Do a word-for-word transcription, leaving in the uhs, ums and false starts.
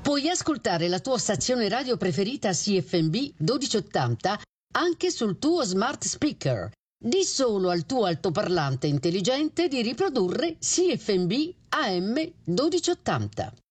Puoi ascoltare la tua stazione radio preferita C F M B milleottanta anche sul tuo smart speaker. Di solo al tuo altoparlante intelligente di riprodurre C F M B A M milleottanta.